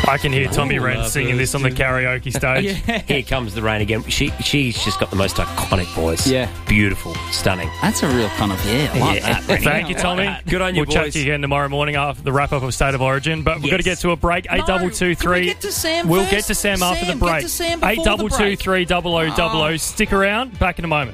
I can hear Tommy Wren singing this on the karaoke stage. Yeah. Here comes the rain again. She's just got the most iconic voice. Yeah. Beautiful, stunning. That's a real kind of, I like that. Thank you, Tommy. Good on you, We'll chat boys. to you again tomorrow morning after the wrap-up of State of Origin. But we've got to get to a break. 8223. Can we get to Sam We'll first? get to Sam after the break. Get to Sam before the break. 8223 Stick around. Back in a moment.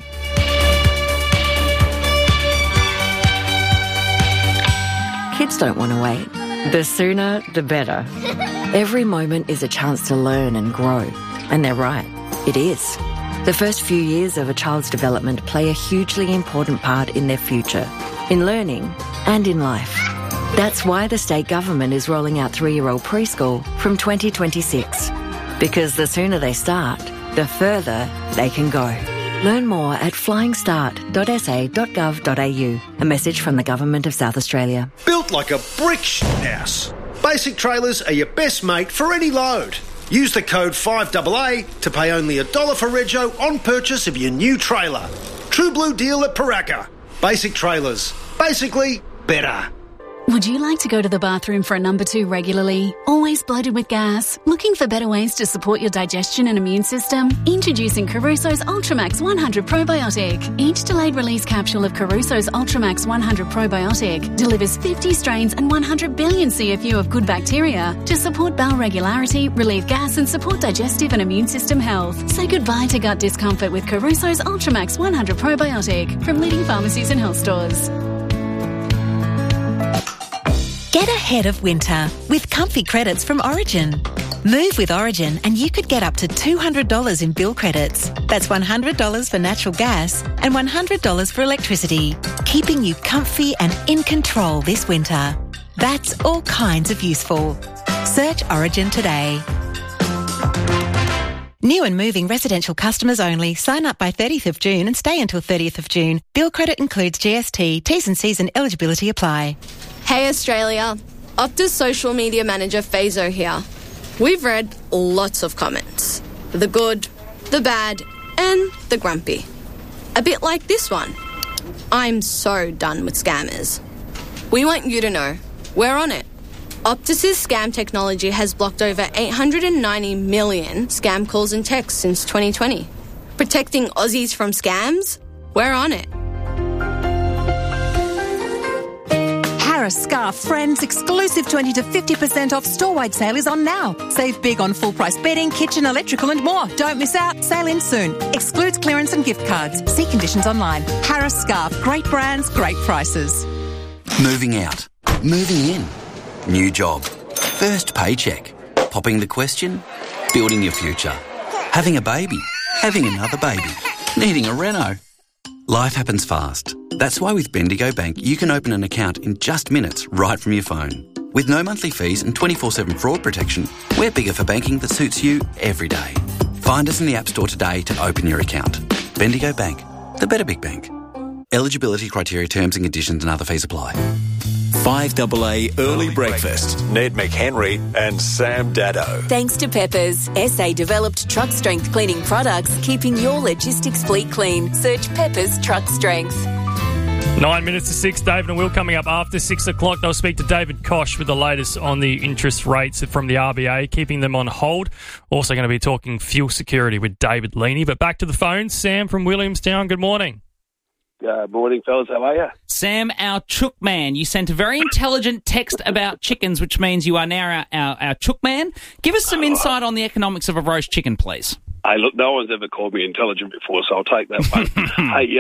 Kids don't want to wait. The sooner, the better. Every moment is a chance to learn and grow. And they're right. It is. The first few years of a child's development play a hugely important part in their future, in learning and in life. That's why the state government is rolling out 3-year-old preschool from 2026. Because the sooner they start, the further they can go. Learn more at flyingstart.sa.gov.au. A message from the Government of South Australia. Built like a brick house. Basic Trailers are your best mate for any load. Use the code 5AA to pay only $1 for rego on purchase of your new trailer. True blue deal at Paraka. Basic Trailers. Basically, better. Would you like to go to the bathroom for a number 2 regularly? Always bloated with gas? Looking for better ways to support your digestion and immune system? Introducing Caruso's Ultramax 100 Probiotic. Each delayed release capsule of Caruso's Ultramax 100 Probiotic delivers 50 strains and 100 billion CFU of good bacteria to support bowel regularity, relieve gas and support digestive and immune system health. Say goodbye to gut discomfort with Caruso's Ultramax 100 Probiotic from leading pharmacies and health stores. Get ahead of winter with comfy credits from Origin. Move with Origin and you could get up to $200 in bill credits. That's $100 for natural gas and $100 for electricity, keeping you comfy and in control this winter. That's all kinds of useful. Search Origin today. New and moving residential customers only. Sign up by 30th of June and stay until 30th of June. Bill credit includes GST. T's and C's and eligibility apply. Hey Australia, Optus social media manager Fazo here. We've read lots of comments. The good, the bad, and the grumpy. A bit like this one. I'm so done with scammers. We want you to know, we're on it. Optus's scam technology has blocked over 890 million scam calls and texts since 2020. Protecting Aussies from scams? We're on it. Harris Scarf Friends exclusive 20 to 50% off store-wide sale is on now. Save big on full-price bedding, kitchen, electrical and more. Don't miss out. Sale ends soon. Excludes clearance and gift cards. See conditions online. Harris Scarf. Great brands, great prices. Moving out. Moving in. New job. First paycheck. Popping the question. Building your future. Having a baby. Having another baby. Needing a reno. Life happens fast. That's why with Bendigo Bank, you can open an account in just minutes right from your phone. With no monthly fees and 24/7 fraud protection, we're bigger for banking that suits you every day. Find us in the App Store today to open your account. Bendigo Bank, the better big bank. Eligibility criteria, terms and conditions and other fees apply. 5AA Early Breakfast. Ned McHenry and Sam Daddo. Thanks to Peppers, SA developed truck strength cleaning products, keeping your logistics fleet clean. Search Peppers Truck Strength. 9 minutes to 6. David and Will coming up after 6 o'clock. They'll speak to David Koch with the latest on the interest rates from the RBA, keeping them on hold. Also going to be talking fuel security with David Leaney. But back to the phone. Sam from Williamstown, good morning. Morning, fellas. How are you? Sam, our chook man. You sent a very intelligent text about chickens, which means you are now our chook man. Give us some insight on the economics of a roast chicken, please. Hey, look, no one's ever called me intelligent before, so I'll take that one. Hey,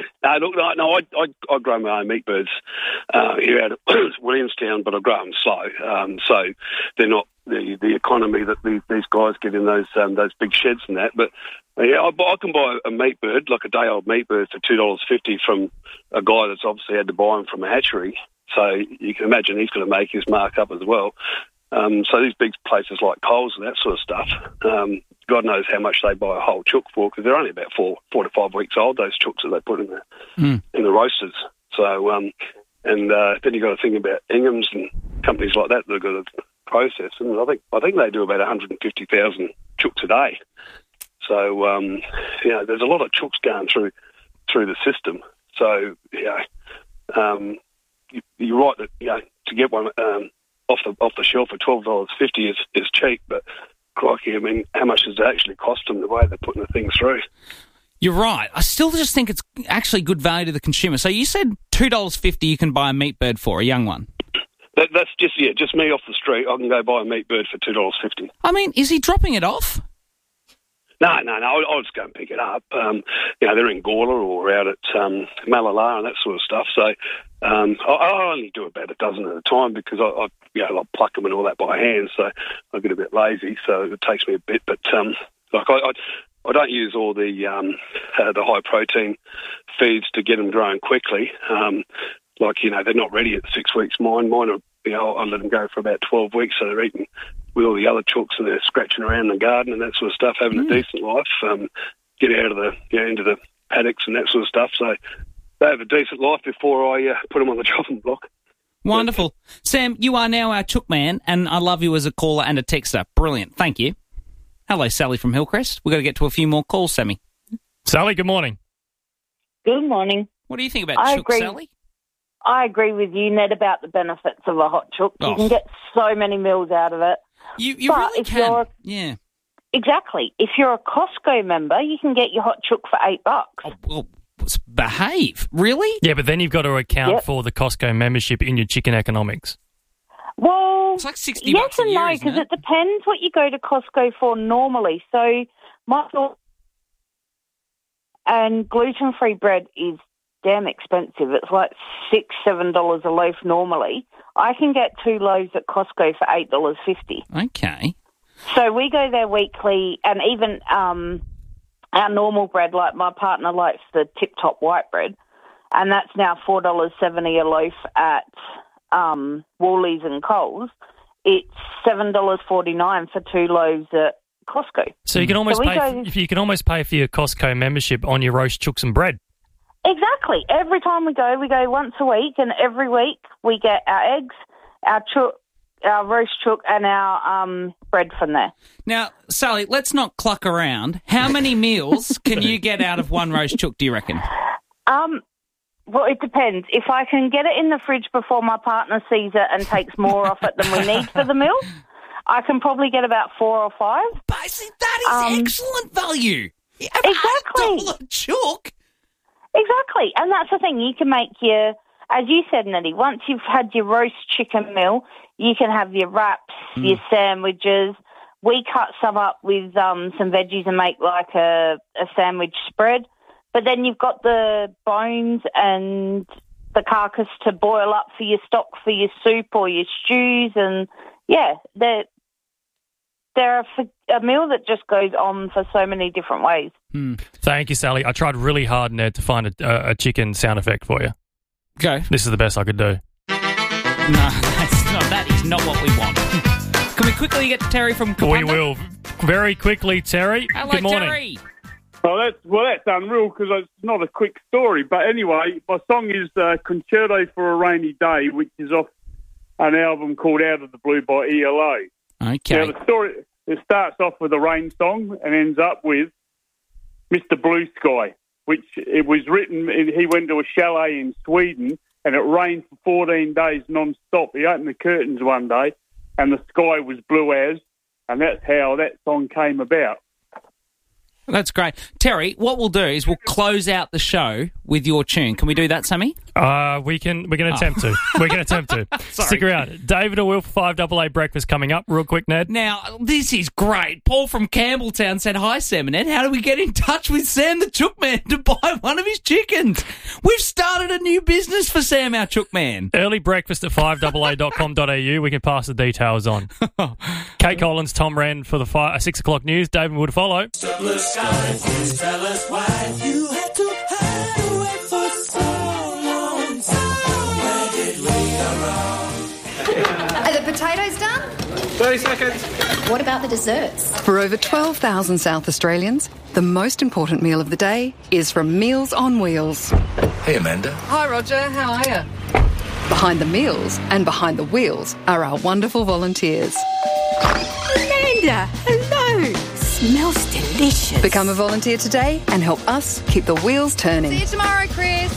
I grow my own meat birds here out of Williamstown, but I grow them slow, so they're not the economy that these guys get in those big sheds and that. But yeah, I can buy a meat bird, like a day-old meat bird, for $2.50 from a guy that's obviously had to buy them from a hatchery. So you can imagine he's going to make his mark up as well. So these big places like Coles and that sort of stuff, God knows how much they buy a whole chook for, because they're only about 4 to 5 weeks old, those chooks that they put in the roasters. So, then you've got to think about Ingham's and companies like that have got to process. And I think they do about 150,000 chooks a day. So, there's a lot of chooks going through the system. So, you're right that, to get one off the shelf for $12.50 is cheap, but crikey, I mean, how much does it actually cost them the way they're putting the things through? You're right. I still just think it's actually good value to the consumer. So you said $2.50 you can buy a meat bird for, a young one. That's just me off the street. I can go buy a meat bird for $2.50. I mean, is he dropping it off? No. I'll just go and pick it up. They're in Gawler or out at Malala and that sort of stuff. So I only do about a dozen at a time because I pluck them and all that by hand. So I get a bit lazy. So it takes me a bit. But I don't use all the high protein feeds to get them growing quickly. They're not ready at 6 weeks. Mine are. I let them go for about 12 weeks, so they're eating with all the other chooks and they're scratching around in the garden and that sort of stuff, having a decent life. Get out of into the paddocks and that sort of stuff. So they have a decent life before I put them on the chopping block. Wonderful. Sam, you are now our chook man, and I love you as a caller and a texter. Brilliant. Thank you. Hello, Sally from Hillcrest. We've got to get to a few more calls, Sammy. Sally, good morning. Good morning. What do you think about chook, Sally? I agree with you, Ned, about the benefits of a hot chook. You can get so many meals out of it. You really can. Yeah. Exactly. If you're a Costco member, you can get your hot chook for $8. Oh, well, behave. Really? Yeah, but then you've got to account for the Costco membership in your chicken economics. Well, it's like $60 yes a and year, no, isn't because it? it depends what you go to Costco for normally. So my thought, and gluten-free bread is damn expensive. It's like $6-7 a loaf normally. I can get 2 loaves at Costco for $8.50. Okay. So we go there weekly, and even our normal bread, like my partner likes the Tip Top white bread, and that's now $4.70 a loaf at Woolies and Coles. It's $7.49 for 2 loaves at Costco. So you can almost you can almost pay for your Costco membership on your roast chooks and bread. Exactly. Every time we go once a week, and every week we get our eggs, our roast chook, and our bread from there. Now, Sally, let's not cluck around. How many meals can you get out of one roast chook, do you reckon? Well, it depends. If I can get it in the fridge before my partner sees it and takes more off it than we need for the meal, I can probably get about 4 or 5. But see, that is excellent value. Exactly. $8 chook. Exactly. And that's the thing. You can make your, as you said, Nettie, once you've had your roast chicken meal, you can have your wraps, your sandwiches. We cut some up with some veggies and make like a sandwich spread. But then you've got the bones and the carcass to boil up for your stock, for your soup or your stews. And, yeah, they're a meal that just goes on for so many different ways. Thank you, Sally. I tried really hard, Ned, to find a chicken sound effect for you. Go. This is the best I could do. No, that is not what we want. Can we quickly get to Terry from Kapunda? We will. Very quickly, Terry. Hello, good morning. Terry. That's unreal because it's not a quick story. But anyway, my song is Concerto for a Rainy Day, which is off an album called Out of the Blue by ELO. Okay. Now, the story, it starts off with a rain song and ends up with Mr. Blue Sky, which it was written, he went to a chalet in Sweden and it rained for 14 days non-stop. He opened the curtains one day and the sky was blue as, and that's how that song came about. That's great. Terry, what we'll do is we'll close out the show with your tune. Can we do that, Sammy? We can attempt to. We can attempt to. Stick around. David or Will for 5AA breakfast coming up. Real quick, Ned. Now, this is great. Paul from Campbelltown said, "Hi, Sam and Ned. How do we get in touch with Sam the Chookman to buy one of his chickens? We've started a new business for Sam, our Chookman." Early breakfast at 5AA.com.au. We can pass the details on. Kate Collins, Tom Wren for the 6 o'clock news. David Wood follow. Please tell us why you had to hide away for so long. Where did we go wrong? Are the potatoes done? 30 seconds. What about the desserts? For over 12,000 South Australians, the most important meal of the day is from Meals on Wheels. Hey, Amanda. Hi, Roger. How are you? Behind the meals and behind the wheels are our wonderful volunteers. Amanda, hello. Smells delicious. Become a volunteer today and help us keep the wheels turning. See you tomorrow, Chris.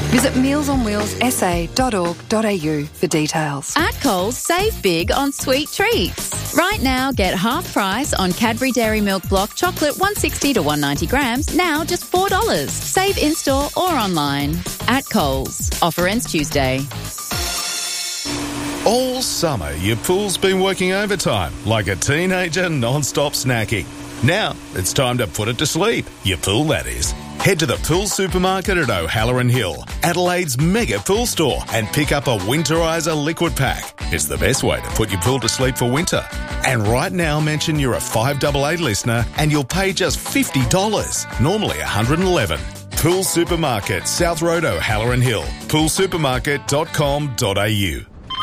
Visit mealsonwheelssa.org.au for details. At Coles, save big on sweet treats. Right now, get half price on Cadbury Dairy Milk Block Chocolate 160 to 190 grams, now just $4. Save in-store or online. At Coles. Offer ends Tuesday. All summer, your pool's been working overtime, like a teenager non-stop snacking. Now, it's time to put it to sleep. Your pool, that is. Head to the Pool Supermarket at O'Halloran Hill, Adelaide's mega pool store, and pick up a Winterizer liquid pack. It's the best way to put your pool to sleep for winter. And right now, mention you're a 5AA listener and you'll pay just $50, normally $111. Pool Supermarket, South Road, O'Halloran Hill. poolsupermarket.com.au.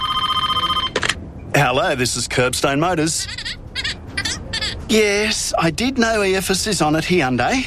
Hello, this is Curbstone Motors. Yes, I did know EFS is on at Hyundai.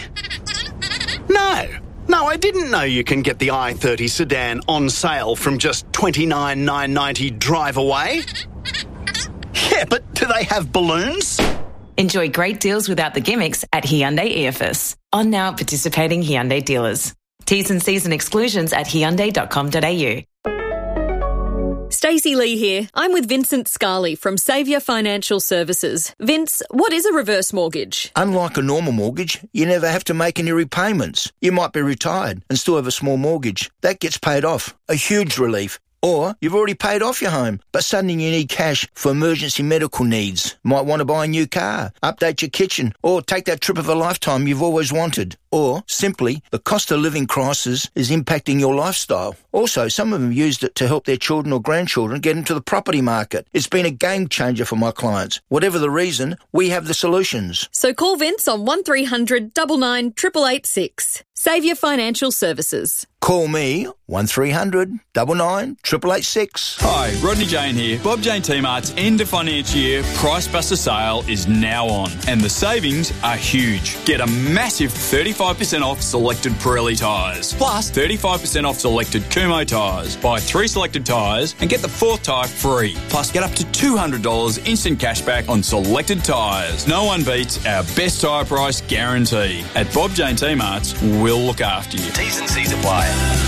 No, I didn't know you can get the i30 sedan on sale from just $29,990 drive away. Yeah, but do they have balloons? Enjoy great deals without the gimmicks at Hyundai EFS. On now participating Hyundai dealers. T's and C's and exclusions at hyundai.com.au. Stacey Lee here. I'm with Vincent Scarley from Saviour Financial Services. Vince, what is a reverse mortgage? Unlike a normal mortgage, you never have to make any repayments. You might be retired and still have a small mortgage. That gets paid off. A huge relief. Or you've already paid off your home, but suddenly you need cash for emergency medical needs. Might want to buy a new car, update your kitchen, or take that trip of a lifetime you've always wanted. Or, simply, the cost of living crisis is impacting your lifestyle. Also, some of them used it to help their children or grandchildren get into the property market. It's been a game changer for my clients. Whatever the reason, we have the solutions. So call Vince on 1300 99 886. Saviour Financial Services. Call me, 1300 99 886. Hi, Rodney Jane here. Bob Jane T-Mart's end of financial year Price Buster sale is now on, and the savings are huge. Get a massive 35% off selected Pirelli tyres, plus 35% off selected Kumho tyres. Buy 3 selected tyres and get the 4th tyre free. Plus get up to $200 instant cashback on selected tyres. No one beats our best tyre price guarantee. At Bob Jane T-Mart's, we'll look after you. T's and C's apply.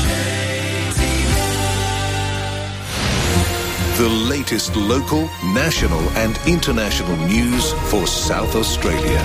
The latest local, national and international news for South Australia.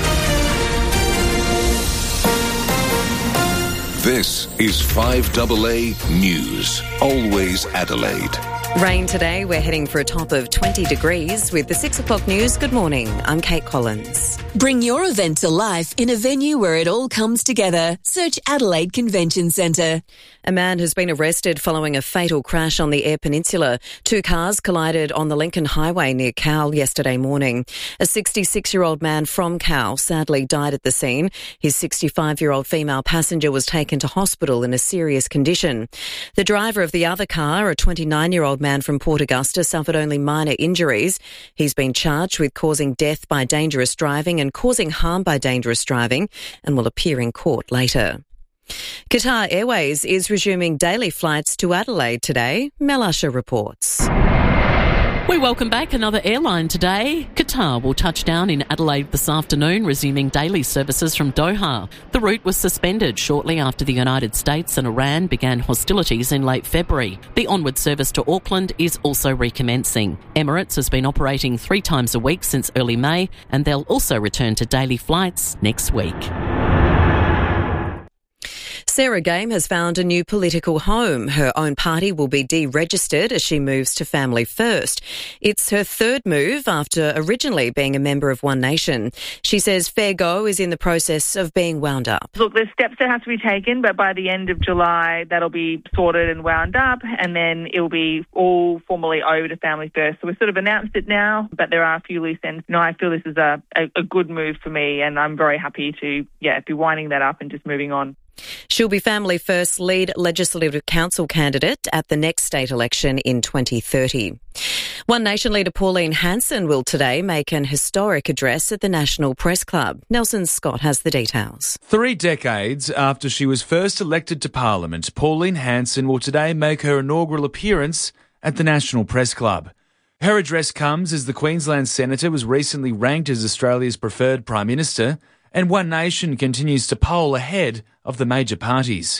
This is 5AA News, always Adelaide. Rain today. We're heading for a top of 20 degrees. With the 6 o'clock news, good morning. I'm Kate Collins. Bring your event to life in a venue where it all comes together. Search Adelaide Convention Centre. A man has been arrested following a fatal crash on the Eyre Peninsula. 2 cars collided on the Lincoln Highway near Cowell yesterday morning. A 66-year-old man from Cowell sadly died at the scene. His 65-year-old female passenger was taken to hospital in a serious condition. The driver of the other car, a 29-year-old man from Port Augusta, suffered only minor injuries. He's been charged with causing death by dangerous driving and causing harm by dangerous driving and will appear in court later. Qatar Airways is resuming daily flights to Adelaide today. Mel Usher reports. We welcome back another airline today. Qatar will touch down in Adelaide this afternoon, resuming daily services from Doha. The route was suspended shortly after the United States and Iran began hostilities in late February. The onward service to Auckland is also recommencing. Emirates has been operating 3 times a week since early May, and they'll also return to daily flights next week. Sarah Game has found a new political home. Her own party will be deregistered as she moves to Family First. It's her 3rd move after originally being a member of One Nation. She says Fair Go is in the process of being wound up. Look, there's steps that have to be taken, but by the end of July, that'll be sorted and wound up, and then it'll be all formally over to Family First. So we've sort of announced it now, but there are a few loose ends. I feel this is a good move for me, and I'm very happy to, be winding that up and just moving on. She'll be Family First's lead Legislative Council candidate at the next state election in 2030. One Nation leader Pauline Hanson will today make an historic address at the National Press Club. Nelson Scott has the details. 3 decades after she was first elected to Parliament, Pauline Hanson will today make her inaugural appearance at the National Press Club. Her address comes as the Queensland Senator was recently ranked as Australia's preferred Prime Minister, and One Nation continues to poll ahead of the major parties.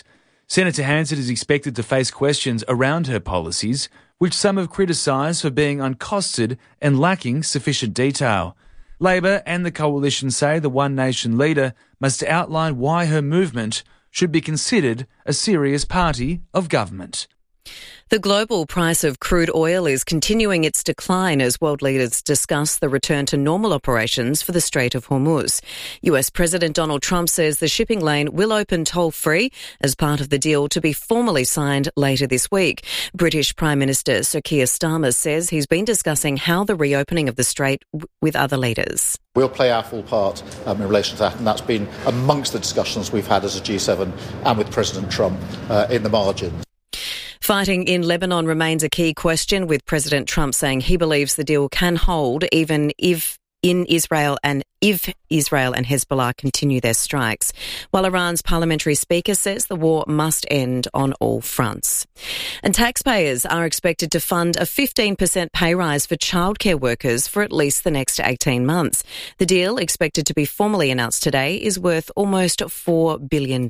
Senator Hanson is expected to face questions around her policies, which some have criticised for being uncosted and lacking sufficient detail. Labor and the coalition say the One Nation leader must outline why her movement should be considered a serious party of government. The global price of crude oil is continuing its decline as world leaders discuss the return to normal operations for the Strait of Hormuz. US President Donald Trump says the shipping lane will open toll-free as part of the deal to be formally signed later this week. British Prime Minister Sir Keir Starmer says he's been discussing how the reopening of the strait with other leaders. We'll play our full part in relation to that, and that's been amongst the discussions we've had as a G7 and with President Trump in the margins. Fighting in Lebanon remains a key question, with President Trump saying he believes the deal can hold even if Israel and Hezbollah continue their strikes, while Iran's parliamentary speaker says the war must end on all fronts. And taxpayers are expected to fund a 15% pay rise for childcare workers for at least the next 18 months. The deal, expected to be formally announced today, is worth almost $4 billion.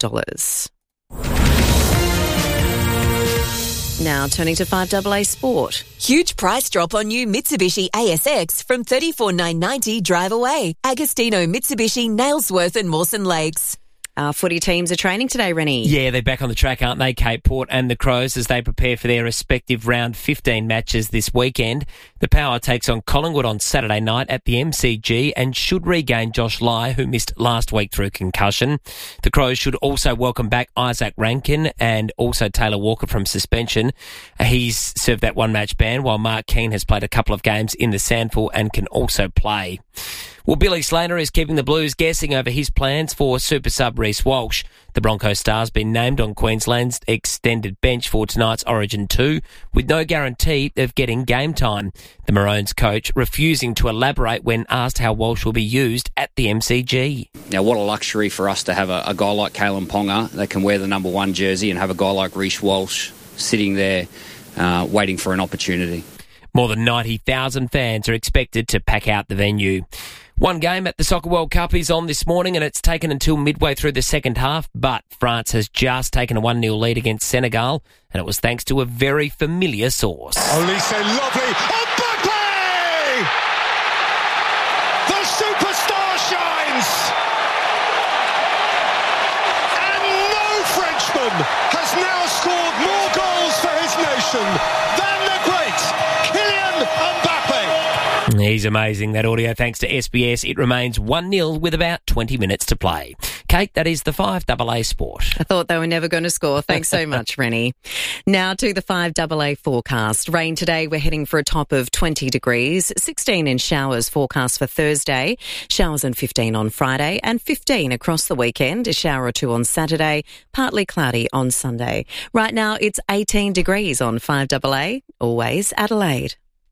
Now turning to 5AA Sport. Huge price drop on new Mitsubishi ASX from $34,990 drive away. Agostino, Mitsubishi, Nailsworth and Mawson Lakes. Our footy teams are training today, Rennie. Yeah, they're back on the track, aren't they, Cape Port and the Crows, as they prepare for their respective round 15 matches this weekend. The Power takes on Collingwood on Saturday night at the MCG and should regain Josh Lai, who missed last week through concussion. The Crows should also welcome back Isaac Rankin and also Taylor Walker from suspension. He's served that one-match ban, while Mark Keane has played a couple of games in the Sandful and can also play. Well, Billy Slater is keeping the Blues guessing over his plans for super sub Reece Walsh. The Broncos star's been named on Queensland's extended bench for tonight's Origin 2, with no guarantee of getting game time. The Maroons coach refusing to elaborate when asked how Walsh will be used at the MCG. Now, what a luxury for us to have a guy like Kalen Ponga that can wear the number 1 jersey and have a guy like Reece Walsh sitting there waiting for an opportunity. More than 90,000 fans are expected to pack out the venue. One game at the Soccer World Cup is on this morning, and it's taken until midway through the second half, but France has just taken a 1-0 lead against Senegal, and it was thanks to a very familiar source. Olise, lovely. Mbappe! The superstar shines! And no Frenchman has now scored more goals for his nation than the great Kylian Mbappe. He's amazing, that audio, thanks to SBS. It remains 1-0 with about 20 minutes to play. Kate, that is the 5AA Sport. I thought they were never going to score. Thanks so much, Rennie. Now to the 5AA forecast. Rain today, we're heading for a top of 20 degrees, 16 in showers forecast for Thursday, showers and 15 on Friday, and 15 across the weekend, a shower or 2 on Saturday, partly cloudy on Sunday. Right now, it's 18 degrees on 5AA, always Adelaide.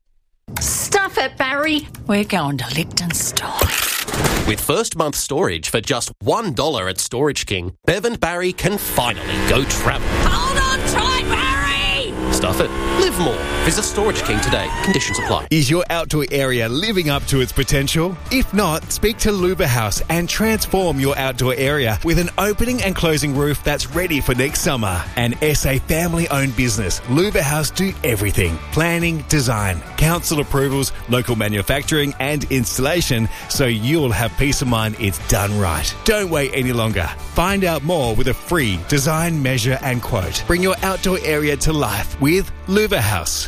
Stuff it, Barry. We're going to Lipton Store. With first month storage for just $1 at Storage King, Bev and Barry can finally go travel. Hold on tight, Barry! Stuff it. Live more. Visit Storage King today. Conditions apply. Is your outdoor area living up to its potential? If not, speak to Luba House and transform your outdoor area with an opening and closing roof that's ready for next summer. An SA family-owned business, Luba House do everything. Planning, design, council approvals, local manufacturing and installation, so you'll have peace of mind it's done right. Don't wait any longer. Find out more with a free design, measure and quote. Bring your outdoor area to life with Luba House.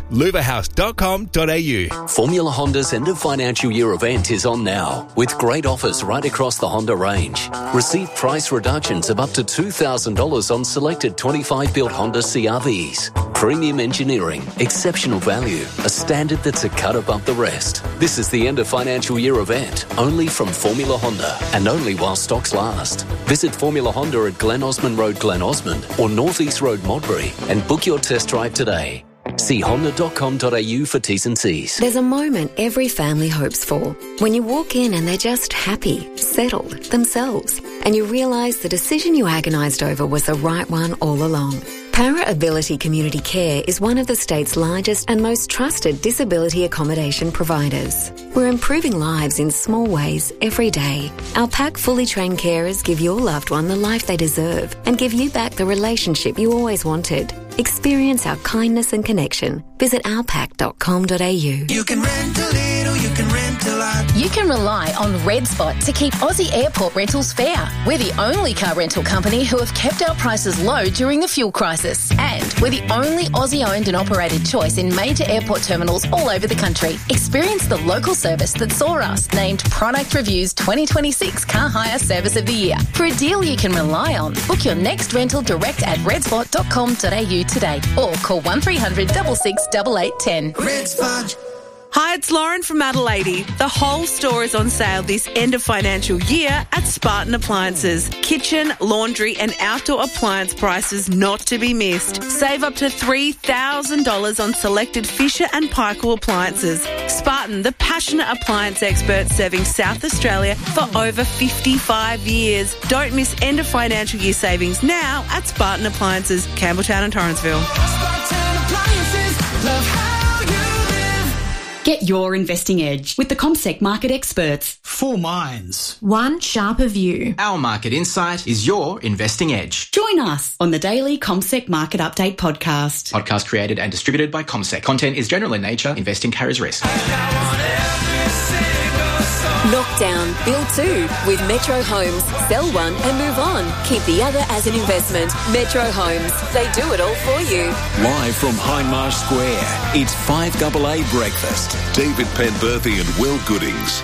luvahouse.com.au. Formula Honda's end of financial year event is on now, with great offers right across the Honda range. Receive price reductions of up to $2,000 on selected 25-built Honda CR-Vs. Premium engineering, exceptional value, a standard that's a cut above the rest. This is the end of financial year event, only from Formula Honda, and only while stocks last. Visit Formula Honda at Glen Osmond Road, Glen Osmond, or North East Road, Modbury, and book your test drive today. See honda.com.au for T's and C's. There's a moment every family hopes for. When you walk in and they're just happy, settled, themselves, and you realise the decision you agonised over was the right one all along. Para Ability Community Care is one of the state's largest and most trusted disability accommodation providers. We're improving lives in small ways every day. Our PAC fully trained carers give your loved one the life they deserve and give you back the relationship you always wanted. Experience our kindness and connection. Visit ourpac.com.au. You can rent a little, you can rent a lot. You can rely on Red Spot to keep Aussie airport rentals fair. We're the only car rental company who have kept our prices low during the fuel crisis. And we're the only Aussie-owned and operated choice in major airport terminals all over the country. Experience the local service that saw us named Product Review's 2026 Car Hire Service of the Year. For a deal you can rely on, book your next rental direct at redspot.com.au today or call 1300 66 8810. Red Spot. Hi, it's Lauren from Adelaide. The whole store is on sale this end of financial year at Spartan Appliances. Kitchen, laundry and outdoor appliance prices not to be missed. Save up to $3,000 on selected Fisher and Paykel appliances. Spartan, the passionate appliance expert serving South Australia for over 55 years. Don't miss end of financial year savings now at Spartan Appliances, Campbelltown and Torrensville. Spartan Appliances, love how you live. Get your investing edge with the CommSec market experts. 4 minds. One sharper view. Our market insight is your investing edge. Join us on the daily CommSec Market Update podcast. Podcast created and distributed by CommSec. Content is general in nature. Investing carries risk. Knock down, build 2 with Metro Homes. Sell one and move on. Keep the other as an investment. Metro Homes. They do it all for you. Live from Hindmarsh Square, it's 5AA Breakfast. David Penberthy and Will Goodings.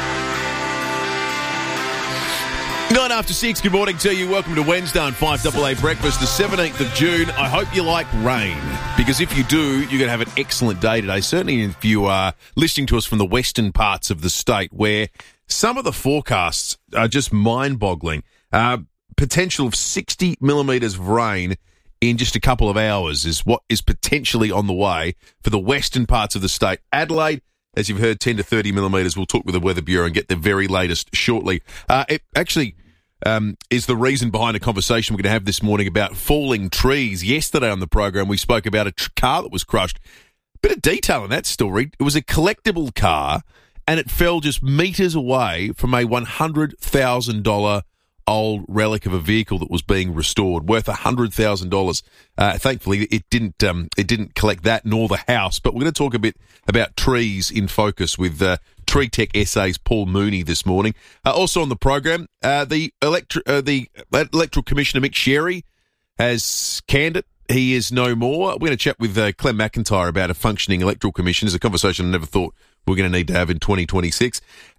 6:09. Good morning to you. Welcome to Wednesday on 5AA Breakfast, the 17th of June. I hope you like rain, because if you do, you're going to have an excellent day today. Certainly if you are listening to us from the western parts of the state, where some of the forecasts are just mind-boggling. Potential of 60 millimetres of rain in just a couple of hours is what is potentially on the way for the western parts of the state. Adelaide, as you've heard, 10 to 30 millimetres. We'll talk with the Weather Bureau and get the very latest shortly. It actually is the reason behind a conversation we're going to have this morning about falling trees. Yesterday on the program, we spoke about a car that was crushed. Bit of detail in that story. It was a collectible car, and it fell just metres away from a $100,000 old relic of a vehicle that was being restored, worth $100,000. Thankfully, it didn't collect that, nor the house. But we're going to talk a bit about trees in focus with Tree Tech SA's Paul Mooney this morning. Also on the program, the Electoral Commissioner Mick Sherry has canned it. He is no more. We're going to chat with Clem McIntyre about a functioning Electoral Commission. It's a conversation I never thought we're going to need to have in 2026.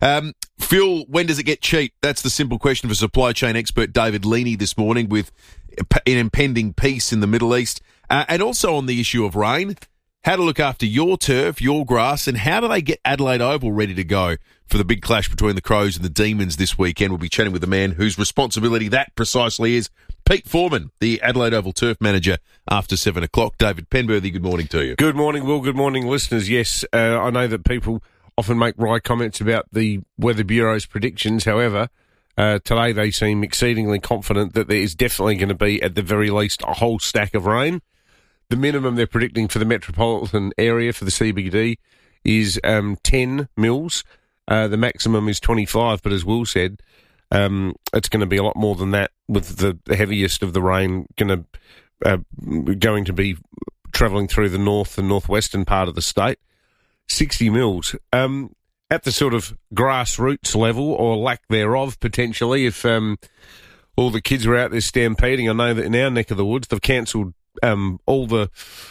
Fuel, when does it get cheap? That's the simple question for supply chain expert David Leaney this morning, with an impending peace in the Middle East. And also on the issue of rain, how to look after your turf, your grass, and how do they get Adelaide Oval ready to go for the big clash between the Crows and the Demons this weekend. We'll be chatting with the man whose responsibility that precisely is, Pete Foreman, the Adelaide Oval Turf Manager, after 7 o'clock. David Penberthy, good morning to you. Good morning, Will. Good morning, listeners. Yes, I know that people often make wry comments about the Weather Bureau's predictions. However, today they seem exceedingly confident that there is definitely going to be, at the very least, a whole stack of rain. The minimum they're predicting for the metropolitan area, for the CBD, is 10 mils. The maximum is 25, but as Will said, it's going to be a lot more than that, with the heaviest of the rain going to be travelling through the north and northwestern part of the state. 60 mils. At the sort of grassroots level, or lack thereof, potentially, if all the kids were out there stampeding. I know that in our neck of the woods, they've cancelled all the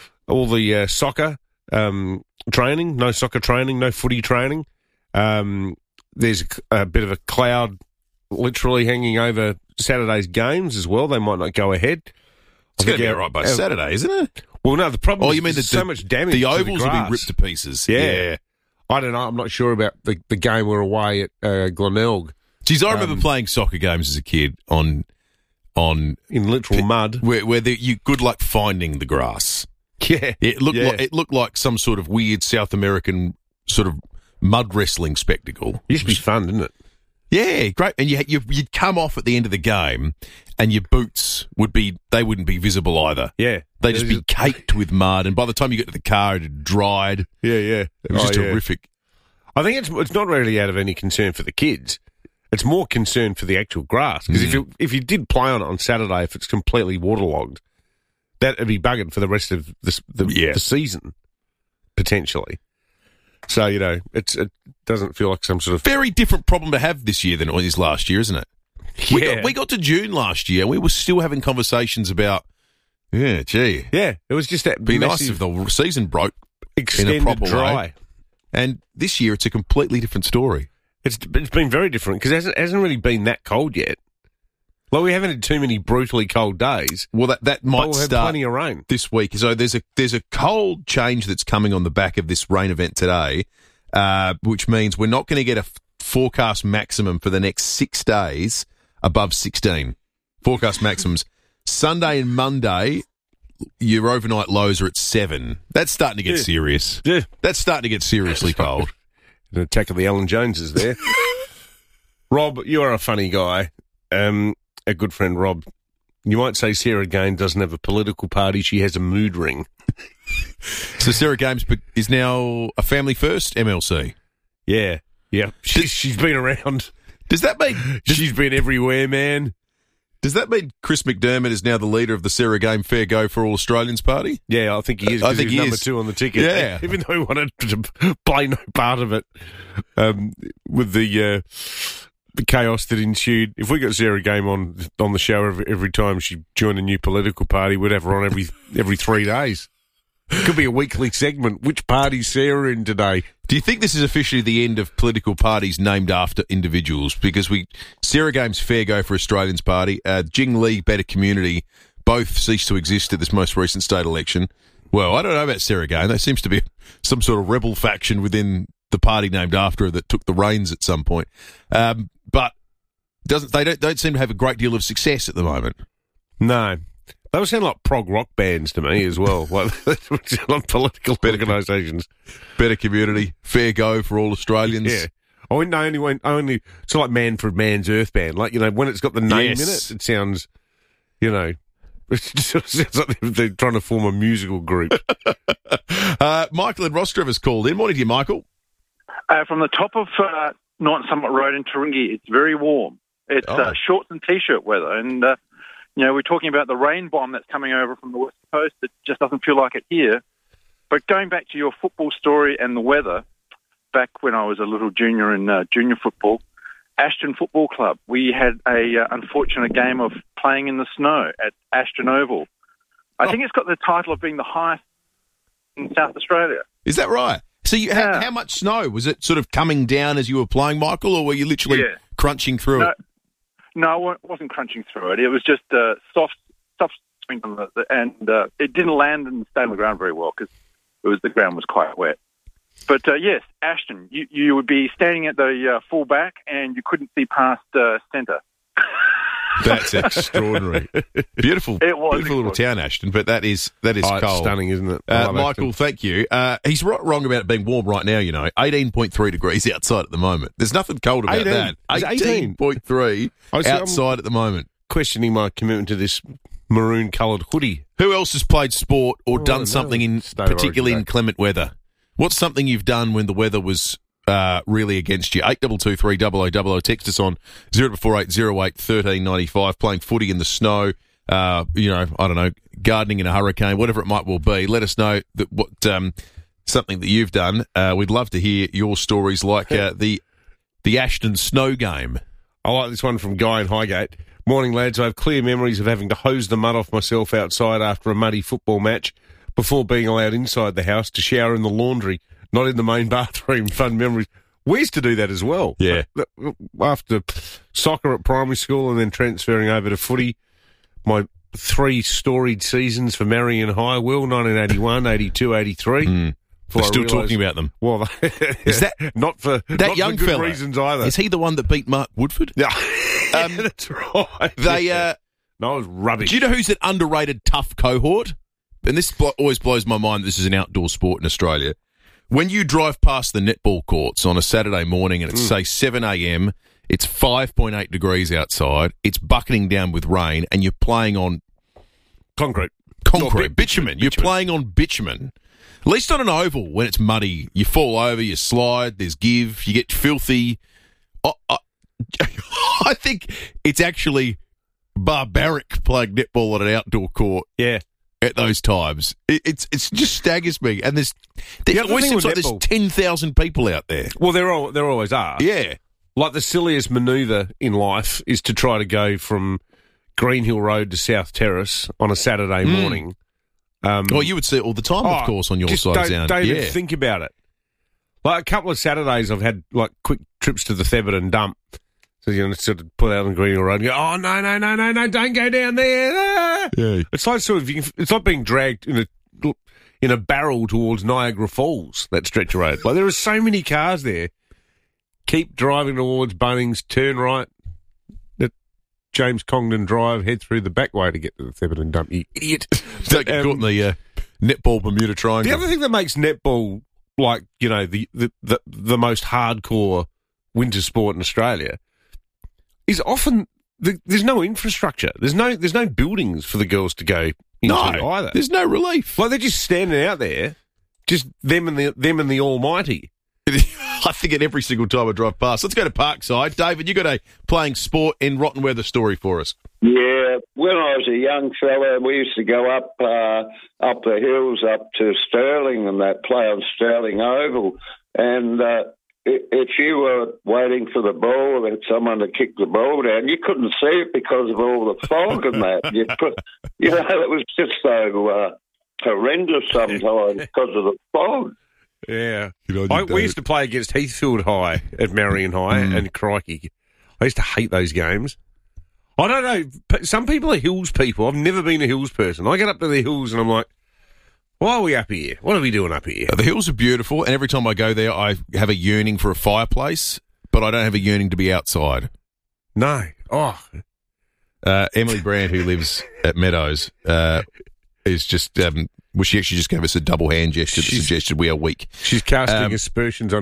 soccer training, no soccer training, no footy training. There's a bit of a cloud literally hanging over Saturday's games as well. They might not go ahead. It's going to be all right by Saturday, isn't it? Well, no, the problem is you mean there's so much damage. The ovals ovals will be ripped to pieces. Yeah. I don't know. I'm not sure about the game we're away at Glenelg. Geez, I remember playing soccer games as a kid in literal mud, where you good luck finding the grass. Yeah, it looked like some sort of weird South American sort of mud wrestling spectacle. Used to be fun, didn't it? Yeah, great. And you'd come off at the end of the game, and your boots wouldn't be visible either. Yeah. They'd just be caked with mud, and by the time you get to the car, it had dried. Yeah. It was just horrific. I think it's not really out of any concern for the kids. It's more concern for the actual grass. Because if you did play on it on Saturday, if it's completely waterlogged, that would be buggered for the rest of the season, potentially. So, it doesn't feel like some sort of... Very different problem to have this year than it was last year, isn't it? Yeah. We got to June last year, and we were still having conversations about, Yeah, it was just that be nice if the season broke extended in a proper dry. way. And this year, it's a completely different story. It's been very different because it hasn't really been that cold yet. Well, we haven't had too many brutally cold days. Well, that might we'll have start plenty of rain this week. So there's a cold change that's coming on the back of this rain event today, which means we're not going to get a forecast maximum for the next 6 days above 16. Forecast maximums. Sunday and Monday, your overnight lows are at 7. That's starting to get serious. Yeah. That's starting to get seriously cold. An attack of the Alan Joneses there. Rob, you are a funny guy. A good friend, Rob. You might say Sarah Gain doesn't have a political party. She has a mood ring. So Sarah Games is now a Family First MLC. Yeah. She's been around. Does that mean... She's been everywhere, man. Does that mean Chris McDermott is now the leader of the Sarah Game Fair Go for All Australians party? Yeah, I think he is. I think he's he number is. 2 on the ticket. Yeah. Even though he wanted to play no part of it with the chaos that ensued. If we got Sarah Game on the show every time she joined a new political party, we'd have her on every 3 days. Could be a weekly segment. Which party's Sarah in today? Do you think this is officially the end of political parties named after individuals? Because Sarah Games Fair Go for Australians party, Jing Lee Better Community, both ceased to exist at this most recent state election. Well, I don't know about Sarah Game. There seems to be some sort of rebel faction within the party named after her that took the reins at some point. But they don't seem to have a great deal of success at the moment. No. They all sound like prog rock bands to me as well. Like political organisations. Better Community, Fair Go for All Australians. Yeah. Only it's like Manfred Mann's Earth Band. Like, when it's got the name in it sounds, it sounds like they're trying to form a musical group. Michael and Rostrevor has called in. Morning to you, Michael. From the top of Norton Summit Road in Taringi, it's very warm. It's shorts and T-shirt weather, and we're talking about the rain bomb that's coming over from the west coast. It just doesn't feel like it here. But going back to your football story and the weather, back when I was a little junior in junior football, Ashton Football Club, we had a unfortunate game of playing in the snow at Ashton Oval. I think it's got the title of being the highest in South Australia. Is that right? So how much snow? Was it sort of coming down as you were playing, Michael, or were you literally crunching through it? No, I wasn't crunching through it. It was just soft sprinkle, and it didn't land and stay on the ground very well because the ground was quite wet. But yes, Ashton, you would be standing at the full back and you couldn't see past centre. That's extraordinary. Beautiful, beautiful little town, Ashton, but that is cold. It's stunning, isn't it? Michael, Ashton. thank you. He's wrong about it being warm right now, 18.3 degrees outside at the moment. There's nothing cold about 18. that. 18.3 outside at the moment. Questioning my commitment to this maroon-coloured hoodie. Who else has played sport or done something particularly in inclement weather? What's something you've done when the weather was really against you? 8223 0000. Text us on 0448 08 1395. Playing footy in the snow, I don't know, gardening in a hurricane, whatever it might well be. Let us know what something that you've done. We'd love to hear your stories, like the Ashton snow game. I like this one from Guy in Highgate. Morning, lads. I have clear memories of having to hose the mud off myself outside after a muddy football match before being allowed inside the house to shower in the laundry, not in the main bathroom. Fun memories. We used to do that as well. Yeah. After soccer at primary school and then transferring over to footy, my 3 storied seasons for Marion High, 1981, 82, 83. They're still talking about them. Well, is that not for young good fella, reasons either? Is he the one that beat Mark Woodford? Yeah, that's right. No, it was rubbish. Do you know who's an underrated tough cohort? And this always blows my mind. This is an outdoor sport in Australia. When you drive past the netball courts on a Saturday morning and it's, say, 7 a.m. It's 5.8 degrees outside. It's bucketing down with rain, and you're playing on concrete, bitumen. You're playing on bitumen. At least on an oval, when it's muddy, you fall over, you slide, there's give, you get filthy. I think it's actually barbaric playing netball at an outdoor court. Yeah. At those times, it's just staggers me. And there always seems like there's 10,000 people out there. Well, there always are. Yeah. Like the silliest manoeuvre in life is to try to go from Greenhill Road to South Terrace on a Saturday morning. Well, you would see it all the time, of course, on your side of town. Don't even think about it. Like a couple of Saturdays, I've had like quick trips to the Theberton dump. So you know, sort of pull out on Greenhill Road and go, oh no, don't go down there. Ah! Yeah. It's like it's like being dragged in a barrel towards Niagara Falls. That stretch of road. Like there are so many cars there. Keep driving towards Bunnings, turn right at James Congdon Drive, head through the back way to get to the Theberton dump. You idiot! Don't get caught in the netball Bermuda Triangle. The other thing that makes netball like the most hardcore winter sport in Australia is often there's no infrastructure. There's no buildings for the girls to go into either. There's no relief. Like they're just standing out there, just them and the Almighty. I think it every single time I drive past. Let's go to Parkside. David, you got a playing sport in rotten weather story for us. Yeah, when I was a young fella, we used to go up the hills up to Stirling and that, play on Stirling Oval, and if you were waiting for the ball and someone to kick the ball down, you couldn't see it because of all the fog and that. It was just so horrendous sometimes because of the fog. Yeah. We used to play against Heathfield High at Marion High, and crikey, I used to hate those games. I don't know, some people are hills people. I've never been a hills person. I get up to the hills and I'm like, why are we up here? What are we doing up here? The hills are beautiful, and every time I go there, I have a yearning for a fireplace, but I don't have a yearning to be outside. No. Oh. Emily Brand, who lives at Meadows, is just... she actually just gave us a double hand gesture that suggested we are weak. She's casting aspersions on